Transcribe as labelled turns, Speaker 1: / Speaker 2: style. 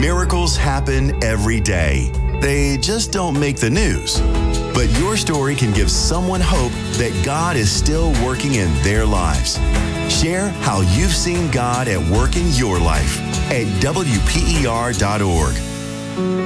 Speaker 1: Miracles happen every day. They just don't make the news. But your story can give someone hope that God is still working in their lives. Share how you've seen God at work in your life at WPER.org.